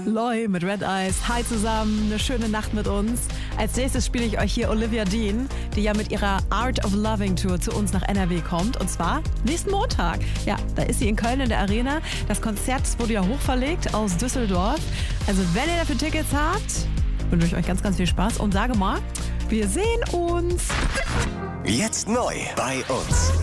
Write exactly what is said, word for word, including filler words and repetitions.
Loi mit Red Eyes. Hi zusammen, eine schöne Nacht mit uns. Als nächstes spiele ich euch hier Olivia Dean, die ja mit ihrer Art of Loving Tour zu uns nach N R W kommt. Und zwar nächsten Montag. Ja, da ist sie in Köln in der Arena. Das Konzert wurde ja hochverlegt aus Düsseldorf. Also wenn ihr dafür Tickets habt, wünsche ich euch ganz, ganz viel Spaß. Und sage mal, wir sehen uns. Jetzt neu bei uns.